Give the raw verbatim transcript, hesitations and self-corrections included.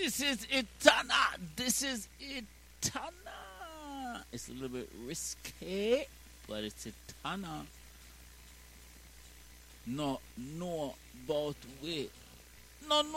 This is Etana. This is Etana. It's a little bit risky, but it's Etana. No, no, about wait. No, no.